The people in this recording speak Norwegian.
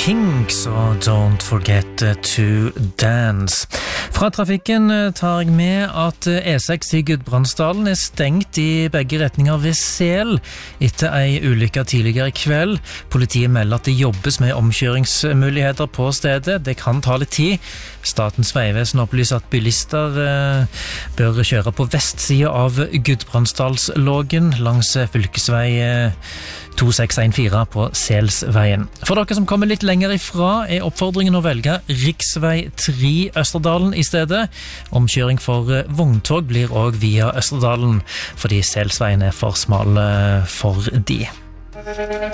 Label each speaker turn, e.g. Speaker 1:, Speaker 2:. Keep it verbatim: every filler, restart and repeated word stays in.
Speaker 1: Kinks og Don't Forget to Dance. Fra trafikken tar jeg med at E seks i Gudbrandsdalen er stengt i begge retninger ved Sel etter ei ulykke tidligere i kveld. Politiet melder at det jobbes med omkjøringsmuligheter på stedet. Det kan ta litt tid. Statens vegvesen opplyser at bilister eh, bør kjøre på vestsiden av Gudbrandsdalslågen langs fylkesvei eh, to seks en fire på Selsveien. For dere som kommer litt lenger ifra er oppfordringen å velge riksvei tre Østerdalen i stedet. Omkjøring for vogntog blir også via Østerdalen, fordi Selsveien er for smal for de.